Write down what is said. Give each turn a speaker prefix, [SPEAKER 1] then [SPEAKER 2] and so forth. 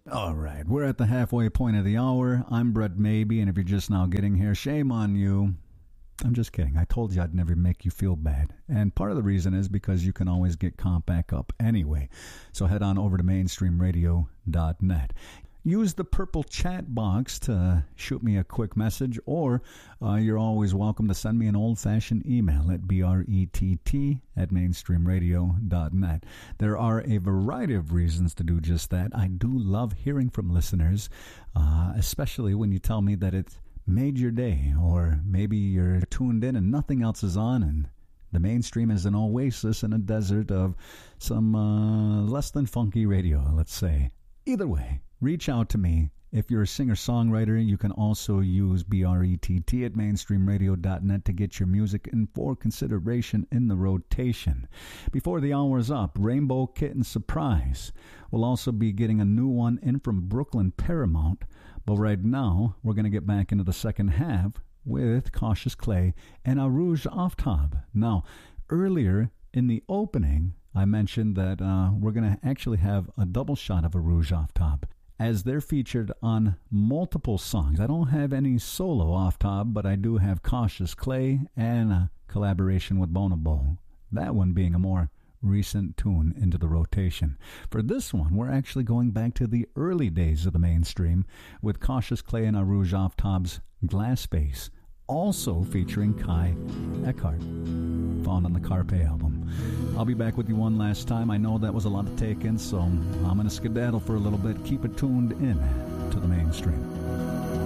[SPEAKER 1] All right, we're at the halfway point of the hour. I'm Brett Maybe, and if you're just now getting here, shame on you. I'm just kidding. I told you I'd never make you feel bad. And part of the reason is because you can always get comp back up anyway. So head on over to mainstreamradio.net. Use the purple chat box to shoot me a quick message, or you're always welcome to send me an old-fashioned email at brett@mainstreamradio.net. There are a variety of reasons to do just that. I do love hearing from listeners, especially when you tell me that it made your day, or maybe you're tuned in and nothing else is on, and the mainstream is an oasis in a desert of some less than funky radio, let's say. Either way, reach out to me. If you're a singer-songwriter, you can also use brett@mainstreamradio.net to get your music in for consideration in the rotation. Before the hour's up, Rainbow Kitten Surprise. We'll also be getting a new one in from Brooklyn Paramount. But right now, we're going to get back into the second half with Cautious Clay and a Rouge Aftab. Now, earlier in the opening, I mentioned that we're going to actually have a double shot of a Rouge Aftab, as they're featured on multiple songs. I don't have any solo Aftab, but I do have Cautious Clay and a collaboration with Bonobo. That one being a more recent tune into the rotation. For this one, we're actually going back to the early days of the mainstream with Cautious Clay and a Rouge Aftab's Glass Space, also featuring Kai Eckhart, found on the Carpe album. I'll be back with you one last time. I know that was a lot to take in, so I'm going to skedaddle for a little bit. Keep it tuned in to the mainstream.